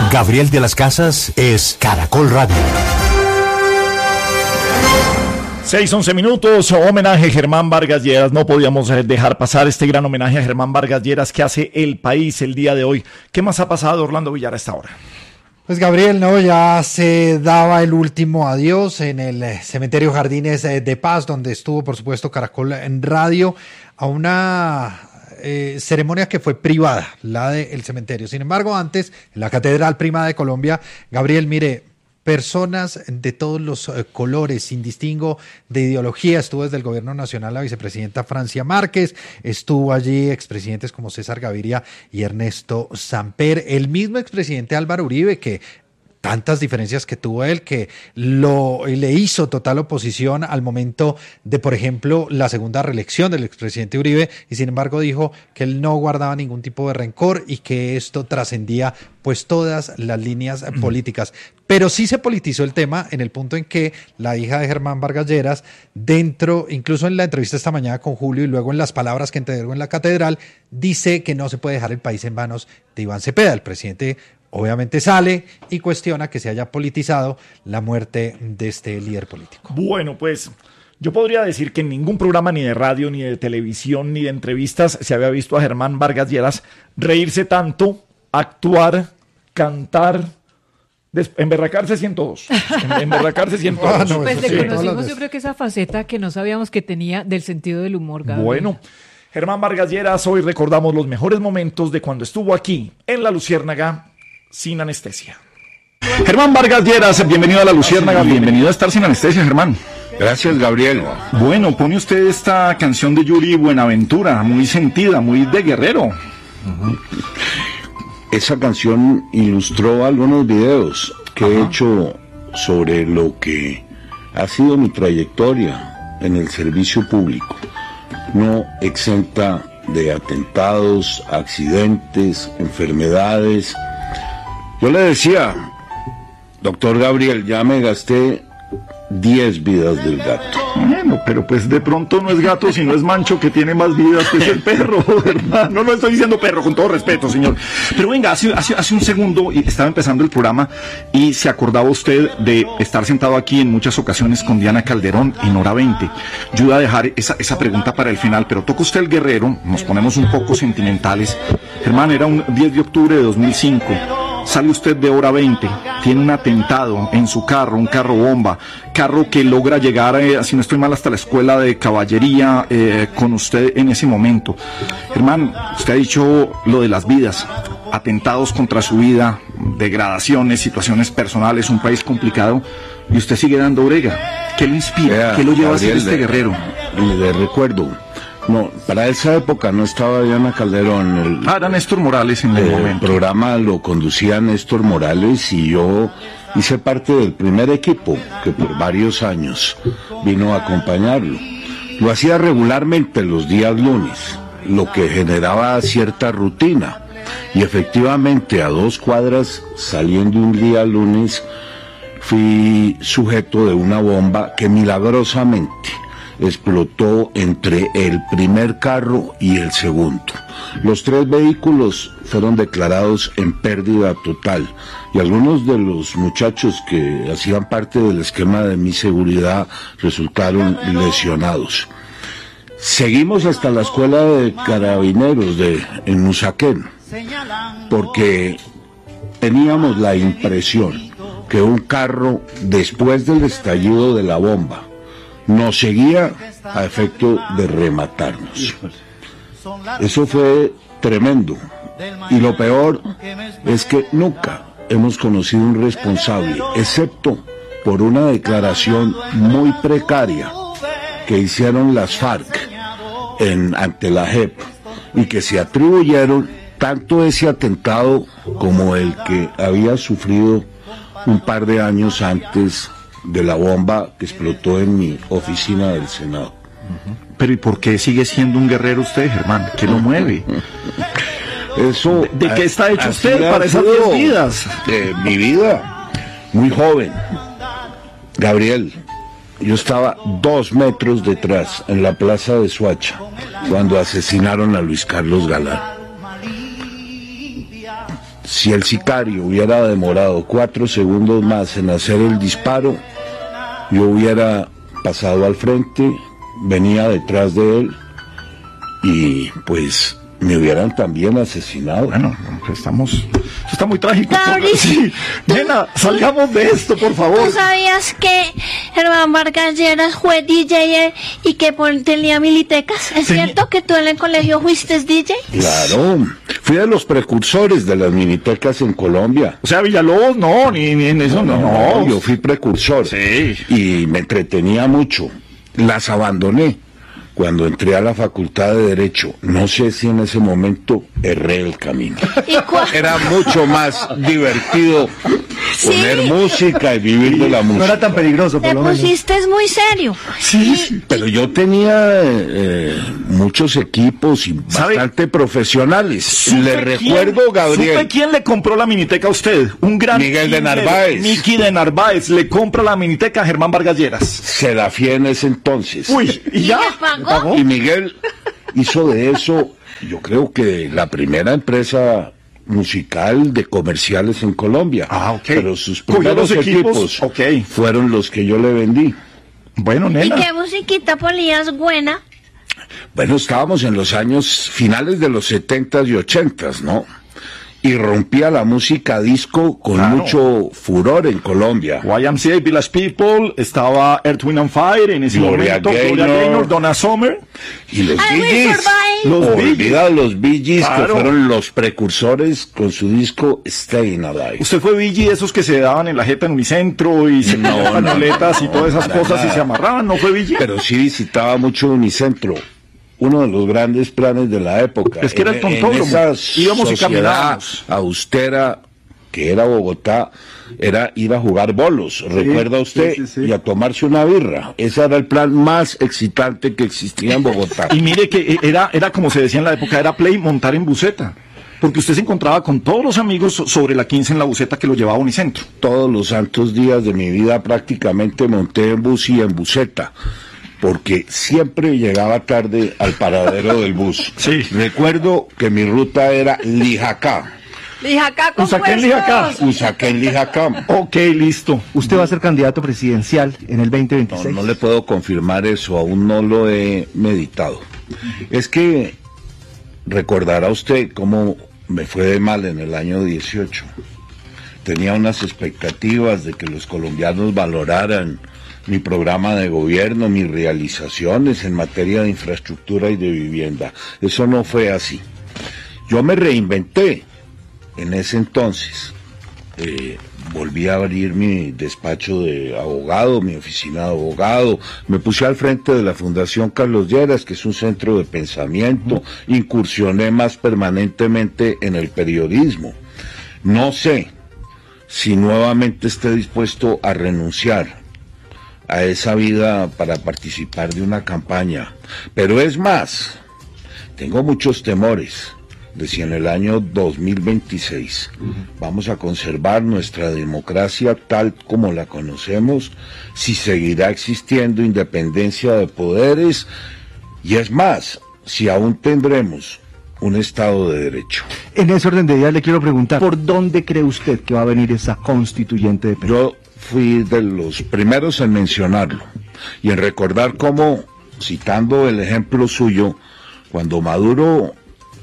Gabriel de las Casas es Caracol Radio. 6:11 minutos, homenaje a Germán Vargas Lleras. No podíamos dejar pasar este gran homenaje a Germán Vargas Lleras que hace el país el día de hoy. ¿Qué más ha pasado, Orlando Villar, a esta hora? Pues Gabriel, no, ya se daba el último adiós en el cementerio Jardines de Paz, donde estuvo, por supuesto, Caracol en Radio, a una ceremonia que fue privada, la del cementerio. Sin embargo, antes, en la Catedral Primada de Colombia, Gabriel, mire, personas de todos los colores, sin distingo de ideología. Estuvo desde el gobierno nacional la vicepresidenta Francia Márquez, estuvo allí expresidentes como César Gaviria y Ernesto Samper, el mismo expresidente Álvaro Uribe, que tantas diferencias que tuvo él, que le hizo total oposición al momento de, por ejemplo, la segunda reelección del expresidente Uribe, y sin embargo dijo que él no guardaba ningún tipo de rencor y que esto trascendía pues todas las líneas políticas. Pero sí se politizó el tema en el punto en que la hija de Germán Vargas Lleras, incluso en la entrevista esta mañana con Julio y luego en las palabras que entregó en la catedral, dice que no se puede dejar el país en manos de Iván Cepeda. El presidente obviamente sale y cuestiona que se haya politizado la muerte de este líder político. Bueno, pues yo podría decir que en ningún programa ni de radio, ni de televisión, ni de entrevistas se había visto a Germán Vargas Lleras reírse tanto, actuar, cantar, emberracarse 102. Emberracarse 102. No, pues le conocimos, yo creo que esa faceta que no sabíamos que tenía del sentido del humor, Gabriel. Bueno, Germán Vargas Lleras, hoy recordamos los mejores momentos de cuando estuvo aquí en La Luciérnaga sin anestesia. Germán Vargas Lleras, bienvenido a La Luciérnaga, bienvenido a estar sin anestesia, Germán. Gracias, Gabriel. Bueno, pone usted esta canción de Yuri Buenaventura, muy sentida, muy de guerrero. Uh-huh. Esa canción ilustró algunos videos que he hecho sobre lo que ha sido mi trayectoria en el servicio público, no exenta de atentados, accidentes, enfermedades. Yo le decía, doctor Gabriel, ya me gasté 10 vidas del gato. Bueno, pero pues de pronto no es gato, sino es Mancho, que tiene más vidas que es el perro, ¿verdad? No estoy diciendo perro, con todo respeto, señor. Pero venga, hace un segundo estaba empezando el programa y se acordaba usted de estar sentado aquí en muchas ocasiones con Diana Calderón en Hora 20. Yo iba a dejar esa pregunta para el final, pero toca usted el guerrero, nos ponemos un poco sentimentales. Germán, era un 10 de octubre de 2005. Sale usted de Hora 20, tiene un atentado en su carro, un carro bomba, carro que logra llegar, si no estoy mal, hasta la escuela de caballería con usted en ese momento. Germán, usted ha dicho lo de las vidas, atentados contra su vida, degradaciones, situaciones personales, un país complicado, y usted sigue dando brega. ¿Qué lo inspira? ¿Qué lo lleva Gabriel, a ser este guerrero? Le recuerdo. No, para esa época no estaba Diana Calderón. Era Néstor Morales en el momento. El programa lo conducía Néstor Morales y yo hice parte del primer equipo que por varios años vino a acompañarlo. Lo hacía regularmente los días lunes, lo que generaba cierta rutina. Y efectivamente, a 2 cuadras, saliendo un día lunes, fui sujeto de una bomba que milagrosamente explotó entre el primer carro y el segundo. Los 3 vehículos fueron declarados en pérdida total y algunos de los muchachos que hacían parte del esquema de mi seguridad resultaron lesionados. Seguimos hasta la escuela de carabineros en Usaquén, porque teníamos la impresión que un carro, después del estallido de la bomba, nos seguía a efecto de rematarnos. Eso fue tremendo. Y lo peor es que nunca hemos conocido un responsable, excepto por una declaración muy precaria que hicieron las FARC ante la JEP y que se atribuyeron tanto ese atentado como el que había sufrido un par de años antes de la bomba que explotó en mi oficina del Senado. Pero ¿y por qué sigue siendo un guerrero usted, Germán? ¿Qué lo mueve? Eso, ¿De qué está hecho usted para esas 10 vidas? Mi vida, muy joven. Gabriel, yo estaba 2 metros detrás, en la plaza de Soacha, cuando asesinaron a Luis Carlos Galán. si el sicario hubiera demorado 4 segundos más en hacer el disparo, yo hubiera pasado al frente, venía detrás de él y pues me hubieran también asesinado. Bueno, eso está muy trágico. Gabriel, Sí. Nena, salgamos de esto, por favor. ¿Tú sabías que Germán Vargas Lleras fue DJ y que tenía militecas? ¿Es cierto que tú en el colegio fuiste DJ? Claro, fui de los precursores de las minitecas en Colombia. O sea, Villalobos, no, ni en eso, no. Yo fui precursor. Sí. Y me entretenía mucho. Las abandoné cuando entré a la Facultad de Derecho. No sé si en ese momento erré el camino. Era mucho más divertido poner música y vivir de la música. No era tan peligroso, por Te lo menos. pusiste muy serio. Sí. Pero yo tenía muchos equipos y ¿Sabe? bastante profesionales. ¿Supe Le recuerdo, Gabriel. ¿Supe quién le compró la miniteca a usted? Un gran Miguel de líder, Narváez. Miki de Narváez le compra la miniteca a Germán Vargas Lleras. Se la fié en ese entonces. Uy, ¿y ya? ¿Y le pagó? Y Miguel hizo de eso, yo creo que la primera empresa musical de comerciales en Colombia. Ah, ok. Pero sus Cogió primeros los equipos, equipos ok. fueron los que yo le vendí. Bueno, ¿Y nena. qué musiquita ponías buena? Bueno, estábamos en los años finales de los 70s y 80s, ¿no? Y rompía la música disco con Claro. mucho furor en Colombia. YMCA, Village People, estaba Earth, Wind and Fire en ese Gloria momento, Gloria Gaynor. Gaynor, Donna Summer. Y los I Bee will Gees. survive. Los Bee Gees. Olvida los Bee Gees, Claro. que fueron los precursores con su disco Staying Alive. Usted fue Vigi, esos que se daban en la jeta en Unicentro y se No, ponían no, pañoletas no, y todas esas para cosas y nada. se amarraban, ¿no fue Vigi? Pero sí visitaba mucho Unicentro. Uno de los grandes planes de la época. Es que era el tontódromo. esa Íbamos y sociedad caminábamos. austera que era Bogotá, era ir a jugar bolos, recuerda usted, sí. y a tomarse una birra. Ese era el plan más excitante que existía en Bogotá. Y mire que era como se decía en la época, era play montar en buseta. Porque usted se encontraba con todos los amigos sobre la 15 en la buseta que lo llevaba a Unicentro. Todos los santos días de mi vida prácticamente monté en bus y en buseta, porque siempre llegaba tarde al paradero del bus. Sí. Recuerdo que mi ruta era Lijacá. Lijacá Usaquén, Lijacá. Usaquén, Lijacá. Ok, listo. Usted va a ser candidato presidencial en el 2026. No le puedo confirmar eso, aún no lo he meditado. Es que recordará usted cómo me fue de mal en el año 18. Tenía unas expectativas de que los colombianos valoraran mi programa de gobierno, mis realizaciones en materia de infraestructura y de vivienda. Eso no fue así. Yo me reinventé en ese entonces. Volví a abrir mi despacho de abogado, mi oficina de abogado, me puse al frente de la Fundación Carlos Lleras, que es un centro de pensamiento, incursioné más permanentemente en el periodismo. No sé si nuevamente esté dispuesto a renunciar a esa vida para participar de una campaña, pero es más, tengo muchos temores de si en el año 2026 vamos a conservar nuestra democracia tal como la conocemos, si seguirá existiendo independencia de poderes y es más, si aún tendremos un Estado de Derecho. En ese orden de ideas le quiero preguntar, ¿por dónde cree usted que va a venir esa constituyente de Perú? Yo fui de los primeros en mencionarlo y en recordar cómo, citando el ejemplo suyo, cuando Maduro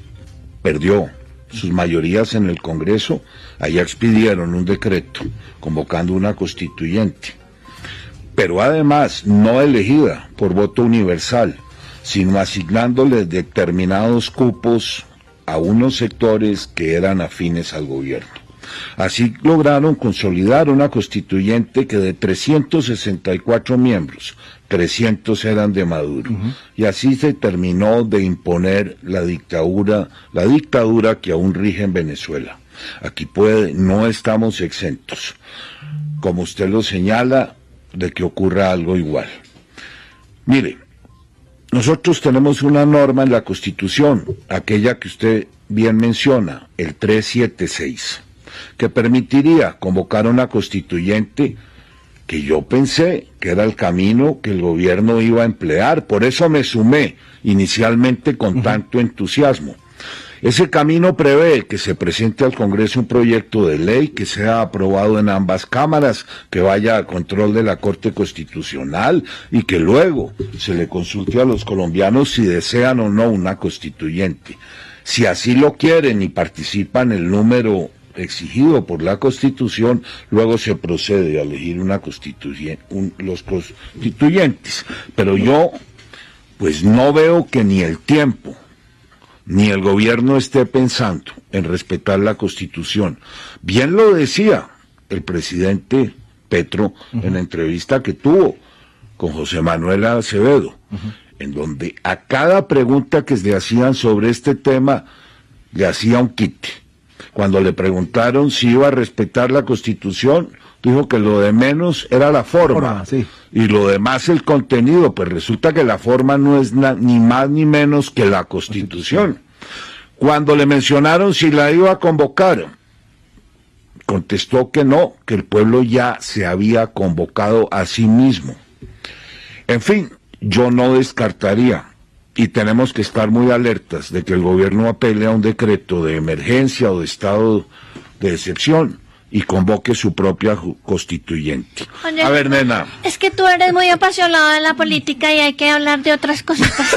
perdió sus mayorías en el Congreso, allá expidieron un decreto convocando una constituyente, pero además no elegida por voto universal, sino asignándole determinados cupos a unos sectores que eran afines al gobierno. Así lograron consolidar una constituyente que de 364 miembros, 300 eran de Maduro. Y así se terminó de imponer la dictadura que aún rige en Venezuela. Aquí no estamos exentos, como usted lo señala, de que ocurra algo igual. Mire, nosotros tenemos una norma en la Constitución, aquella que usted bien menciona, el 376, que permitiría convocar una constituyente que yo pensé que era el camino que el gobierno iba a emplear. Por eso me sumé inicialmente con tanto entusiasmo. Ese camino prevé que se presente al Congreso un proyecto de ley que sea aprobado en ambas cámaras, que vaya a control de la Corte Constitucional y que luego se le consulte a los colombianos si desean o no una constituyente. Si así lo quieren y participan el número exigido por la Constitución, luego se procede a elegir los constituyentes. Pero yo, pues no veo que ni el tiempo ni el gobierno esté pensando en respetar la Constitución. Bien lo decía el presidente Petro en la entrevista que tuvo con José Manuel Acevedo, en donde a cada pregunta que le hacían sobre este tema, le hacía un quite. Cuando le preguntaron si iba a respetar la Constitución, dijo que lo de menos era la forma, y lo demás el contenido. Pues resulta que la forma no es ni más ni menos que la Constitución. Cuando le mencionaron si la iba a convocar, contestó que no, que el pueblo ya se había convocado a sí mismo. En fin, yo no descartaría, y tenemos que estar muy alertas de que el gobierno apele a un decreto de emergencia o de estado de excepción y convoque su propia constituyente. Oye, a ver, nena. Es que tú eres muy apasionado de la política y hay que hablar de otras cositas.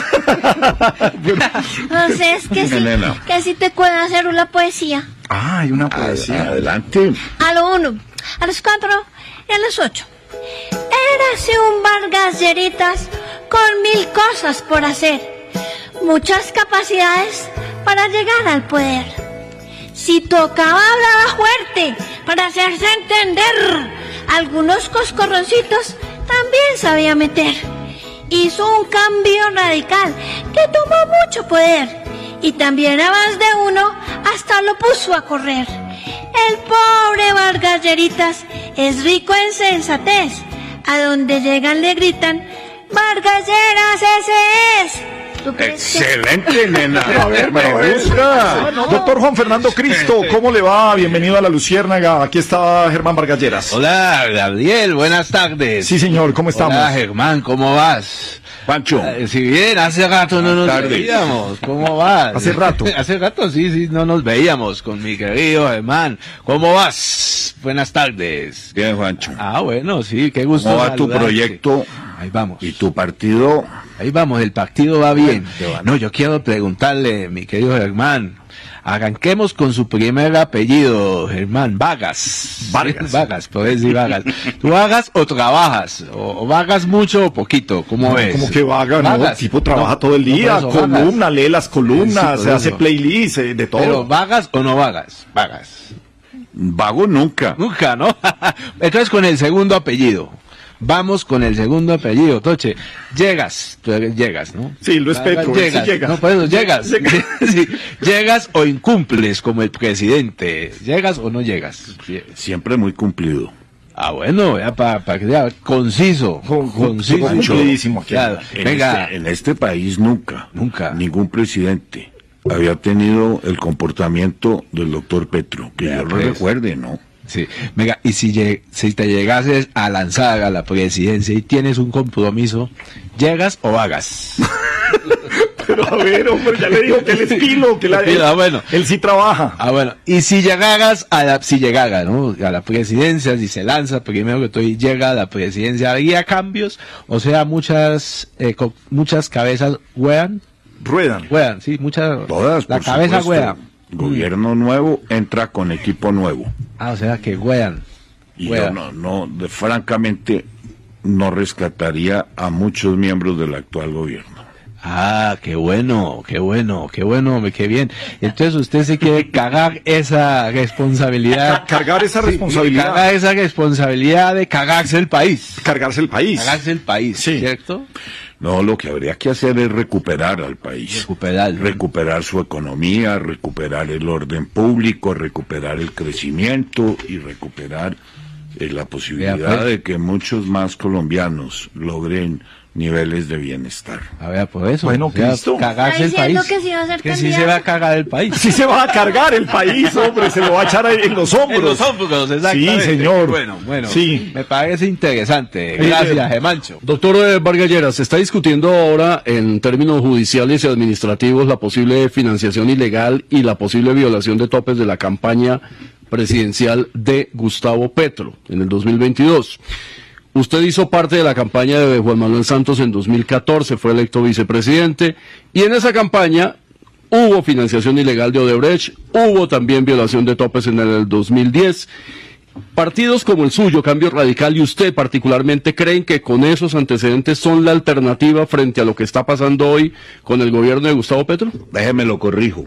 No sé, es que sí, que sí te pueden hacer una poesía. Ah, hay una poesía. Adelante. A lo 1, a los 4 y a los 8. Érase un Vargas Lleritas con 1000 cosas por hacer, muchas capacidades para llegar al poder. Si tocaba hablaba fuerte para hacerse entender, algunos coscorroncitos también sabía meter. Hizo un cambio radical que tomó mucho poder y también a más de uno hasta lo puso a correr. El pobre Vargas Lleritas es rico en sensatez, a donde llegan le gritan, Vargas Lleras ese es. Excelente, nena. A ver, me gusta. Doctor Juan Fernando Cristo, ¿cómo le va? Bienvenido a La Luciérnaga. Aquí está Germán Vargas Lleras. Hola, Gabriel, buenas tardes. Sí, señor, ¿cómo estamos? Hola, Germán, ¿cómo vas? Pancho. Si bien, hace rato no nos veíamos. ¿Cómo vas? Hace rato. Hace rato, sí, no nos veíamos con mi querido Germán. ¿Cómo vas? Buenas tardes. Bien, Juancho. Ah, bueno, sí, qué gusto. ¿Cómo va tu proyecto? Ahí vamos. ¿Y tu partido? Ahí vamos, el partido va bien. No, yo quiero preguntarle, mi querido Germán, arranquemos con su primer apellido, Germán, Vargas. Vargas, podés decir Vargas. ¿Tú vagas o trabajas? ¿O vagas mucho o poquito? ¿Cómo ves? Como que vaga, ¿no? El tipo trabaja todo el día, columna, lee las columnas, se hace playlist, de todo. ¿Pero vagas o no vagas? Vagas. Vago nunca. Nunca, ¿no? Entonces con el segundo apellido. Vamos con el segundo apellido, Toche. Llegas, tú llegas, ¿no? Sí, lo respeto. Llegas, sí llega. No, pues llegas. Sí, llegas o incumples como el presidente. ¿Llegas o no llegas? Siempre muy cumplido. Ah, bueno, ya para que sea conciso. Conciso. Cumplidísimo aquí. Claro. Venga. En este país nunca ningún presidente había tenido el comportamiento del doctor Petro, que yo lo recuerde, ¿no? Sí, venga, y si te llegases a lanzar a la presidencia y tienes un compromiso, ¿llegas o vagas? Pero a ver, hombre, ya le digo que él es pilo, que bueno. Él sí trabaja. Ah, bueno, y si llegaras ¿no? A la presidencia, si se lanza, primero que todo, y llega a la presidencia, ¿habría cambios? O sea, muchas cabezas ruedan, sí, muchas. Todas, la cabeza rueda. Gobierno nuevo entra con equipo nuevo. Ah, o sea que ruedan. Y yo francamente no rescataría a muchos miembros del actual gobierno. Ah, qué bueno, qué bien. Entonces usted se quiere cargar esa responsabilidad. Cargar esa responsabilidad. Cargar esa responsabilidad de cagarse el país. Cargarse el país, sí. ¿Cierto? No, lo que habría que hacer es recuperar al país. Recuperar su economía, recuperar el orden público, recuperar el crecimiento y recuperar la posibilidad de que muchos más colombianos logren niveles de bienestar. A ver, por eso. Bueno, o sea, Cristo. cagarse el Está país. diciendo que sí va a ser que sí candidato. se va a cagar el país. Sí se va a cargar el país, hombre, se lo va a echar en los hombros. En los hombros, exactamente. Sí, señor. Bueno, Sí. me parece interesante. Gracias, Gemancho. Doctor Vargas Lleras, se está discutiendo ahora en términos judiciales y administrativos la posible financiación ilegal y la posible violación de topes de la campaña presidencial de Gustavo Petro en el 2022. Usted hizo parte de la campaña de Juan Manuel Santos en 2014, fue electo vicepresidente, y en esa campaña hubo financiación ilegal de Odebrecht, hubo también violación de topes en el 2010. Partidos como el suyo, Cambio Radical, y usted particularmente, ¿creen que con esos antecedentes son la alternativa frente a lo que está pasando hoy con el gobierno de Gustavo Petro? Déjeme lo corrijo.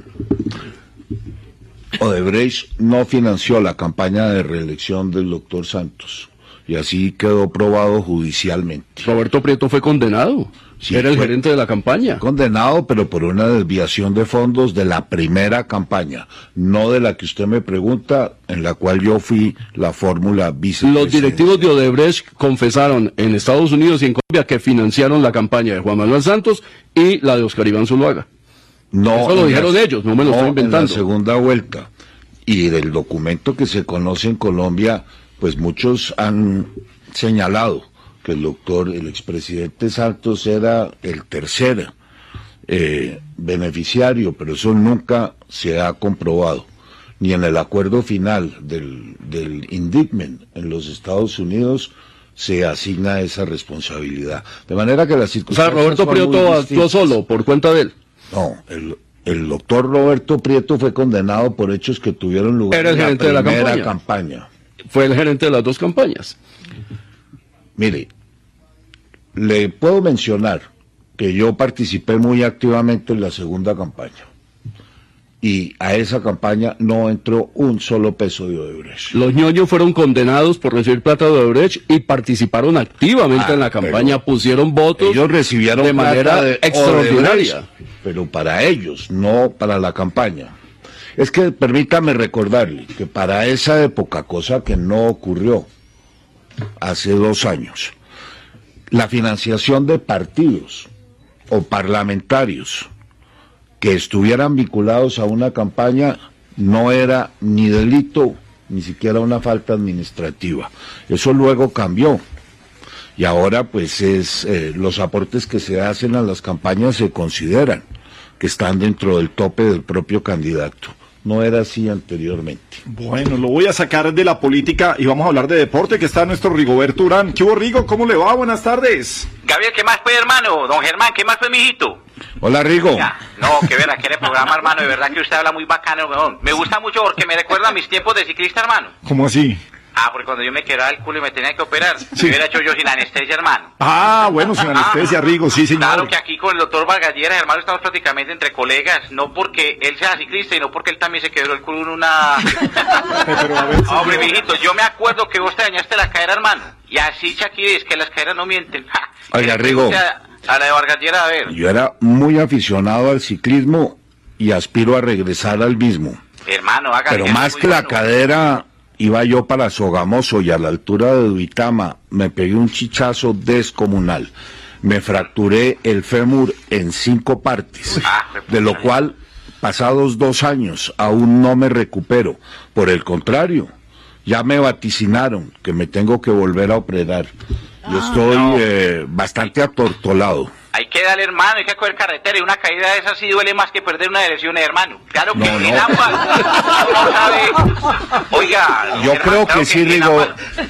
Odebrecht no financió la campaña de reelección del doctor Santos, y así quedó probado judicialmente. Roberto Prieto fue condenado, Sí, era el fue gerente de la campaña. Condenado, pero por una desviación de fondos de la primera campaña, no de la que usted me pregunta, en la cual yo fui la fórmula vicepresidente. Los directivos de Odebrecht confesaron en Estados Unidos y en Colombia que financiaron la campaña de Juan Manuel Santos y la de Oscar Iván Zuluaga. No, eso lo dijeron ellos, no me lo estoy inventando. En la segunda vuelta, y del documento que se conoce en Colombia, pues muchos han señalado que el expresidente Santos era el tercer beneficiario, pero eso nunca se ha comprobado, ni en el acuerdo final del indictment en los Estados Unidos se asigna esa responsabilidad. De manera que las circunstancias... O sea, Roberto Prieto actuó solo, por cuenta de él. No, el doctor Roberto Prieto fue condenado por hechos que tuvieron lugar Era el gerente de la primera campaña. Fue el gerente de las dos campañas. Mire, le puedo mencionar que yo participé muy activamente en la segunda campaña. Y a esa campaña no entró un solo peso de Odebrecht. Los ñoños fueron condenados por recibir plata de Odebrecht y participaron activamente en la campaña, pusieron votos. Ellos recibieron de manera extraordinaria. Odebrecht, pero para ellos, no para la campaña. Es que permítame recordarle que para esa época, cosa que no ocurrió hace 2 años, la financiación de partidos o parlamentarios que estuvieran vinculados a una campaña no era ni delito, ni siquiera una falta administrativa. Eso luego cambió. Y ahora pues los aportes que se hacen a las campañas se consideran que están dentro del tope del propio candidato. No era así anteriormente. Bueno, lo voy a sacar de la política y vamos a hablar de deporte, que está nuestro Rigoberto Urán. ¿Qué hubo, Rigo? ¿Cómo le va? Buenas tardes. Gabriel, ¿qué más fue, hermano? Don Germán, ¿qué más fue, mijito? Hola, Rigo. Ya, no, que ver, aquí en el programa, hermano, de verdad que usted habla muy bacano, weón. Me gusta mucho porque me recuerda a mis tiempos de ciclista, hermano. ¿Cómo así? Ah, porque cuando yo me quebraba el culo y me tenía que operar, me hubiera hecho yo sin anestesia, hermano. Ah, bueno, sin anestesia, Rigo, sí, señor. Claro que aquí con el doctor Vargas Lleras, hermano, estamos prácticamente entre colegas, no porque él sea ciclista y no porque él también se quebró el culo en una... Pero a ver, hombre, mijito, yo me acuerdo que vos te dañaste la cadera, hermano, y así Shakira es que las caderas no mienten. Oiga, Rigo, a la de Vargas Lleras, a ver. Yo era muy aficionado al ciclismo y aspiro a regresar al mismo. Hermano, hágale. Pero más que la cadera... Iba yo para Sogamoso y a la altura de Duitama me pegué un chichazo descomunal. Me fracturé el fémur en 5 partes, de lo cual, pasados 2 años, aún no me recupero. Por el contrario, ya me vaticinaron que me tengo que volver a operar. Yo estoy bastante atortolado. Hay que darle, hermano, hay que coger carretera y una caída de esas sí duele más que perder una dirección, hermano. Claro que no. en ambas. No sabe. Oiga, yo hermano, creo claro que sí, digo,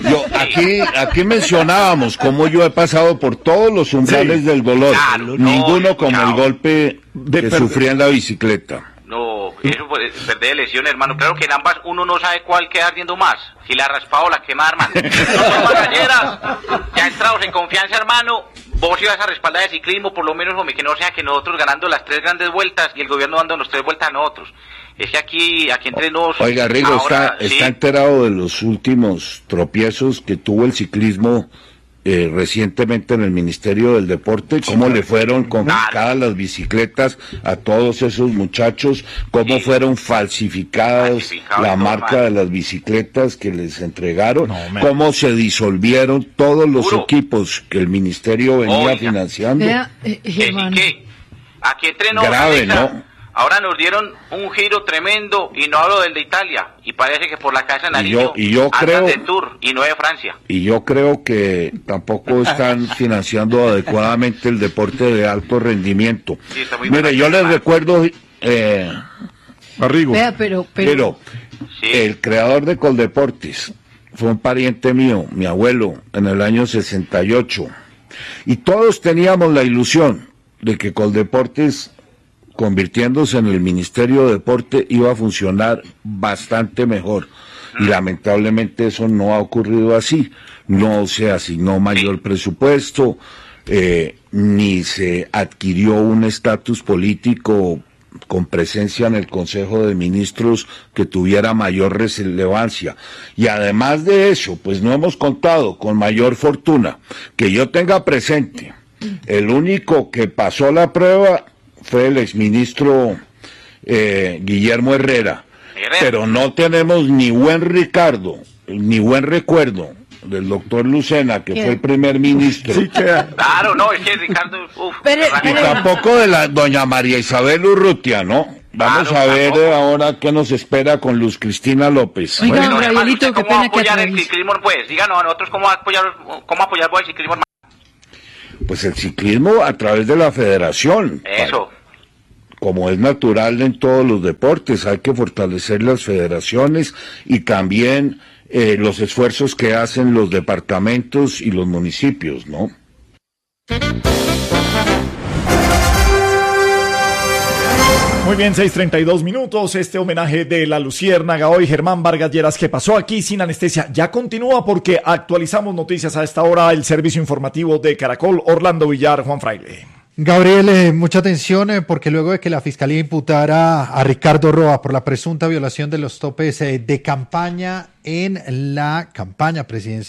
aquí mencionábamos cómo yo he pasado por todos los umbrales del dolor, claro, ninguno como el golpe que sufrí en la bicicleta. No, eso puede perder de lesión, hermano. Claro que en ambas uno no sabe cuál queda ardiendo más. Si la raspado o la quema, hermano. Nosotros, Magallaneras, ya entrados en confianza, hermano. Vos ibas a respaldar el ciclismo, por lo menos, hombre, que no sea que nosotros ganando las 3 grandes vueltas y el gobierno dándonos 3 vueltas a nosotros. Es que aquí entre nos... Oiga, Rigo, ahora, está enterado de los últimos tropiezos que tuvo el ciclismo recientemente en el Ministerio del Deporte, cómo le fueron confiscadas las bicicletas a todos esos muchachos, cómo fueron falsificadas la marca de las bicicletas que les entregaron, cómo se disolvieron todos los equipos que el Ministerio venía financiando. Vea, Germán. Aquí entrenó grave, ¿no? Ahora nos dieron un giro tremendo, y no hablo del de Italia, y parece que por la casa de Nariño andan de tour y no de Francia. Y yo creo que tampoco están financiando adecuadamente el deporte de alto rendimiento. Sí, mire, yo les recuerdo, Arrigo, Vea, pero sí. El creador de Coldeportes fue un pariente mío, mi abuelo, en el año 68, y todos teníamos la ilusión de que Coldeportes, convirtiéndose en el Ministerio de Deporte, iba a funcionar bastante mejor. Y lamentablemente eso no ha ocurrido así. No se asignó mayor presupuesto, ni se adquirió un estatus político con presencia en el Consejo de Ministros que tuviera mayor relevancia. Y además de eso, pues no hemos contado con mayor fortuna. Que yo tenga presente, el único que pasó la prueba fue el exministro Guillermo Herrera, pero no tenemos ni buen recuerdo del doctor Lucena, que fue el primer ministro. Sí, Claro, no, es que Ricardo... Y tampoco de la doña María Isabel Urrutia, ¿no? Vamos a ver ahora qué nos espera con Luz Cristina López. Oiga, Bueno, Gabrielito, qué ¿cómo pena que apoyar el atraviese. ciclismo? Pues, díganos a nosotros cómo apoyar el ciclismo. Pues el ciclismo a través de la federación. Eso. Como es natural en todos los deportes, hay que fortalecer las federaciones y también los esfuerzos que hacen los departamentos y los municipios, ¿no? Muy bien, 6:32. Este homenaje de la Luciérnaga hoy, Germán Vargas Lleras, que pasó aquí sin anestesia, ya continúa porque actualizamos noticias a esta hora, el servicio informativo de Caracol. Orlando Villar, Juan Fraile. Gabriel, mucha atención porque luego de que la Fiscalía imputara a Ricardo Roa por la presunta violación de los topes de campaña en la campaña presidencial